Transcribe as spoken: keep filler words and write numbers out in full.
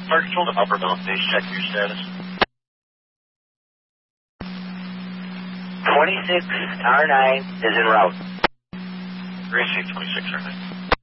Fire control to upper middle stage, check your status. twenty-six R nine is en route. Racing twenty-six R nine.